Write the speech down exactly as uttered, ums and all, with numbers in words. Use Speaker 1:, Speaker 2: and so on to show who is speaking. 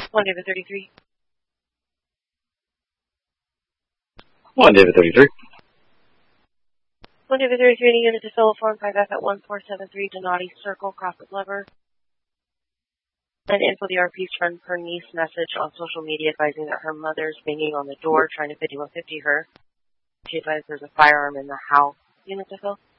Speaker 1: One David thirty-three.
Speaker 2: One David thirty-three.
Speaker 1: One David thirty-three, any unit to fill form five F at one four seven three Donati Circle, Crossed Lever. And info the R P's friend her niece message on social media advising that her mother's banging on the door trying to fifty-one fifty her. She advised there's a firearm in the house. Unit to fill.